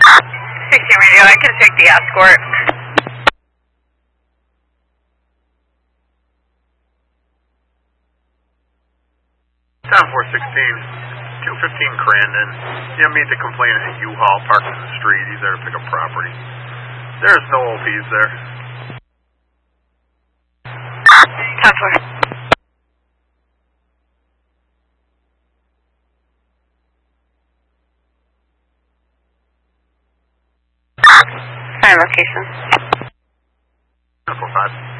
16 radio, I can take the escort. 215 Crandon. You meet the complainant at U-Haul parked in the street. He's there to pick up property. There's no OPs there. 10-4. Fine location. 10-4-5.